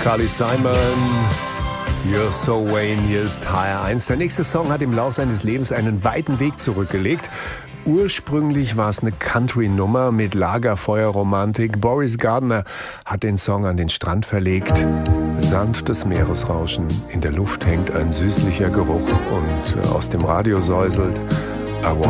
Carly Simon, You're So Vain, hier ist HR1. Der nächste Song hat im Lauf seines Lebens einen weiten Weg zurückgelegt. Ursprünglich war es eine Country-Nummer mit Lagerfeuerromantik. Boris Gardner hat den Song an den Strand verlegt. Sanftes Meeresrauschen, in der Luft hängt ein süßlicher Geruch und aus dem Radio säuselt I